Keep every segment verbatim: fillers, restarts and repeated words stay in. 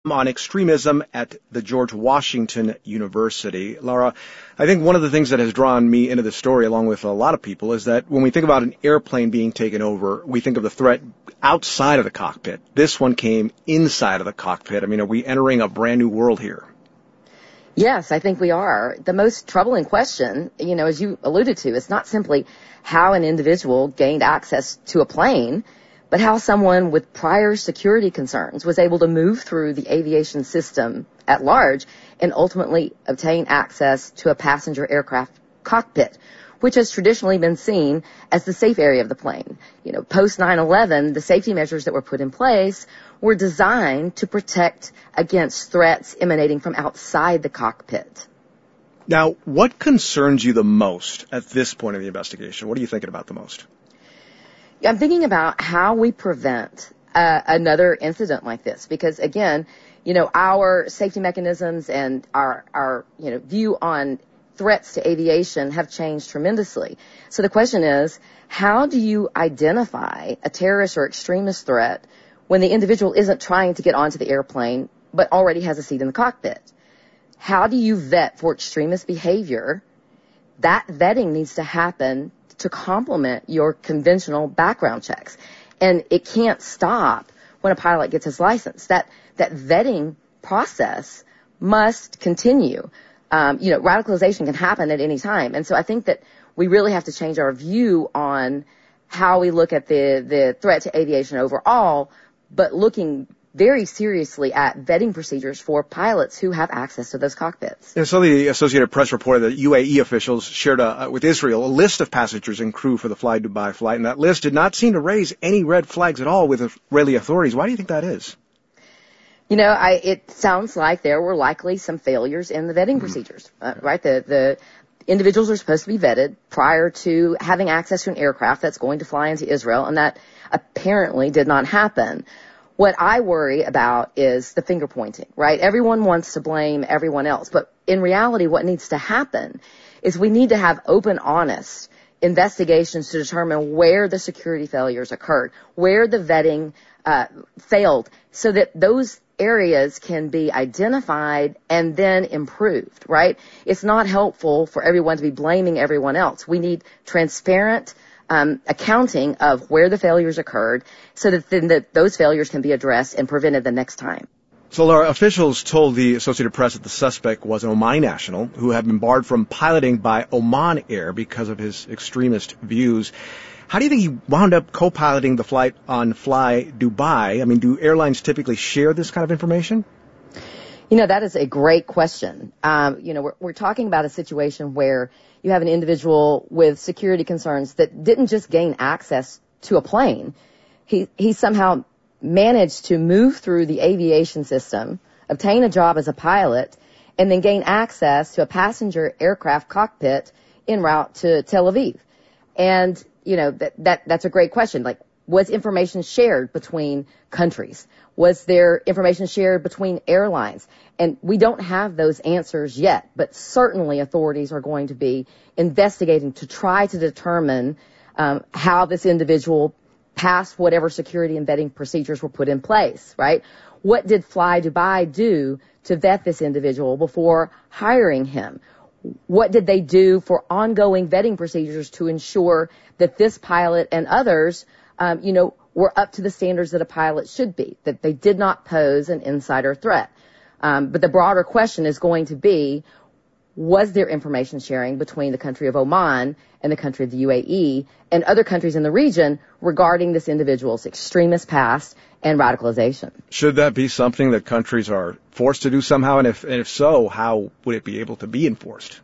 on extremism at the George Washington University. Laura, I think one of the things that has drawn me into the story, along with a lot of people, is that when we think about an airplane being taken over, we think of the threat outside of the cockpit. This one came inside of the cockpit. I mean, are we entering a brand new world here? Yes, I think we are. The most troubling question, you know, as you alluded to, is not simply how an individual gained access to a plane, but how someone with prior security concerns was able to move through the aviation system at large and ultimately obtain access to a passenger aircraft cockpit, which has traditionally been seen as the safe area of the plane. You know, post nine eleven, the safety measures that were put in place were designed to protect against threats emanating from outside the cockpit. Now, what concerns you the most at this point of the investigation? What are you thinking about the most? I'm thinking about how we prevent uh, another incident like this, because again, you know, our safety mechanisms and our, our, you know, view on threats to aviation have changed tremendously. So the question is, how do you identify a terrorist or extremist threat when the individual isn't trying to get onto the airplane but already has a seat in the cockpit? How do you vet for extremist behavior? That vetting needs to happen to complement your conventional background checks. And it can't stop when a pilot gets his license. That that vetting process must continue. Um, you know, radicalization can happen at any time. And so I think that we really have to change our view on how we look at the, the threat to aviation overall, but looking very seriously at vetting procedures for pilots who have access to those cockpits. And so the Associated Press reported that U A E officials shared a, with Israel a list of passengers and crew for the Fly Dubai flight, and that list did not seem to raise any red flags at all with Israeli authorities. Why do you think that is? You know, I, it sounds like there were likely some failures in the vetting mm-hmm. procedures, uh, right? The, the individuals are supposed to be vetted prior to having access to an aircraft that's going to fly into Israel, and that apparently did not happen. What I worry about is the finger pointing, right? Everyone wants to blame everyone else. But in reality, what needs to happen is we need to have open, honest investigations to determine where the security failures occurred, where the vetting uh, failed, so that those areas can be identified and then improved, right? It's not helpful for everyone to be blaming everyone else. We need transparent Um, accounting of where the failures occurred so that then the, those failures can be addressed and prevented the next time. So, Laura, officials told the Associated Press that the suspect was an Omani national who had been barred from piloting by Oman Air because of his extremist views. How do you think he wound up co-piloting the flight on Fly Dubai? I mean, do airlines typically share this kind of information? You know, that is a great question. Um, you know, we're, we're talking about a situation where you have an individual with security concerns that didn't just gain access to a plane. He, he somehow managed to move through the aviation system, obtain a job as a pilot, and then gain access to a passenger aircraft cockpit en route to Tel Aviv. And, you know, that, that that's a great question. Like, was information shared between countries? Was there information shared between airlines? And we don't have those answers yet, but certainly authorities are going to be investigating to try to determine um, how this individual passed whatever security and vetting procedures were put in place, right? What did Fly Dubai do to vet this individual before hiring him? What did they do for ongoing vetting procedures to ensure that this pilot and others Um, you know, were up to the standards that a pilot should be, that they did not pose an insider threat. Um, but the broader question is going to be, was there information sharing between the country of Oman and the country of the U A E and other countries in the region regarding this individual's extremist past and radicalization? Should that be something that countries are forced to do somehow? And if, and if so, how would it be able to be enforced?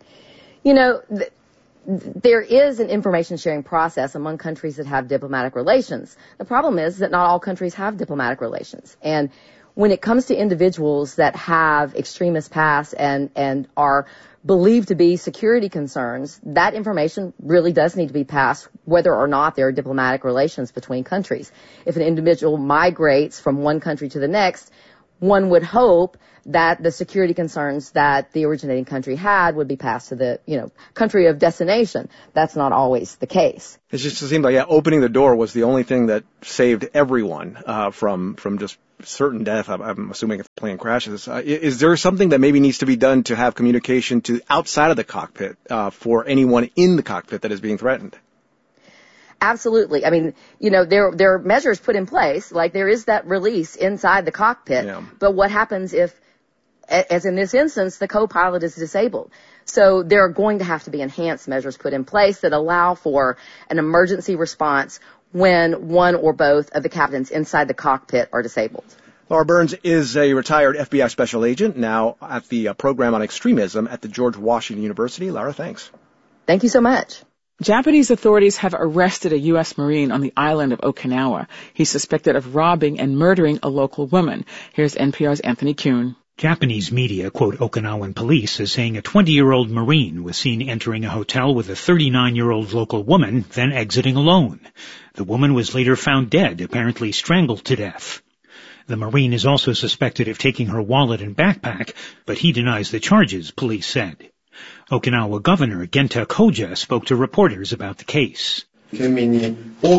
You know, th- There is an information sharing process among countries that have diplomatic relations. The problem is that not all countries have diplomatic relations. And when it comes to individuals that have extremist past and, and are believed to be security concerns, that information really does need to be passed whether or not there are diplomatic relations between countries. If an individual migrates from one country to the next, one would hope that the security concerns that the originating country had would be passed to the, you know, country of destination. That's not always the case. It just seemed like, yeah, opening the door was the only thing that saved everyone uh, from from just certain death, I'm, I'm assuming if the plane crashes, uh, is there something that maybe needs to be done to have communication to outside of the cockpit uh, for anyone in the cockpit that is being threatened? Absolutely. I mean, you know, there there are measures put in place, like there is that release inside the cockpit. Yeah. But what happens if, as in this instance, the co-pilot is disabled? So there are going to have to be enhanced measures put in place that allow for an emergency response when one or both of the captains inside the cockpit are disabled. Laura Burns is a retired F B I special agent, now at the uh, program on extremism at the George Washington University. Laura, thanks. Thank you so much. Japanese authorities have arrested a U S Marine on the island of Okinawa. He's suspected of robbing and murdering a local woman. Here's N P R's Anthony Kuhn. Japanese media quote Okinawan police as saying a twenty-year-old Marine was seen entering a hotel with a thirty-nine-year-old local woman, then exiting alone. The woman was later found dead, apparently strangled to death. The Marine is also suspected of taking her wallet and backpack, but he denies the charges, police said. Okinawa Governor Genta Koja spoke to reporters about the case. It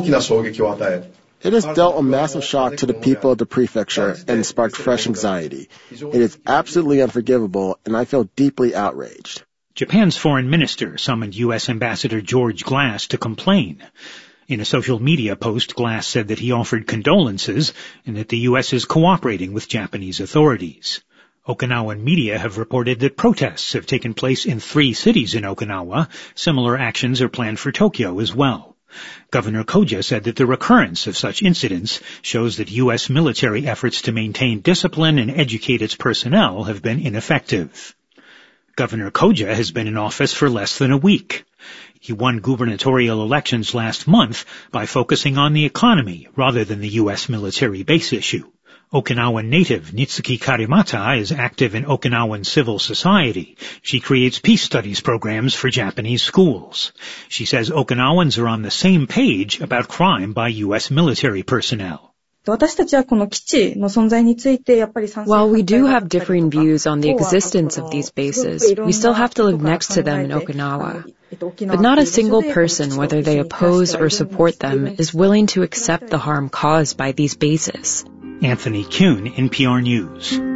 has dealt a massive shock to the people of the prefecture and sparked fresh anxiety. It is absolutely unforgivable, and I feel deeply outraged. Japan's foreign minister summoned U S Ambassador George Glass to complain. In a social media post, Glass said that he offered condolences and that the U S is cooperating with Japanese authorities. Okinawan media have reported that protests have taken place in three cities in Okinawa. Similar actions are planned for Tokyo as well. Governor Koja said that the recurrence of such incidents shows that U S military efforts to maintain discipline and educate its personnel have been ineffective. Governor Koja has been in office for less than a week. He won gubernatorial elections last month by focusing on the economy rather than the U S military base issue. Okinawan native Nitsuki Karimata is active in Okinawan civil society. She creates peace studies programs for Japanese schools. She says Okinawans are on the same page about crime by U S military personnel. While we do have differing views on the existence of these bases, we still have to live next to them in Okinawa. But not a single person, whether they oppose or support them, is willing to accept the harm caused by these bases. Anthony Kuhn, N P R News.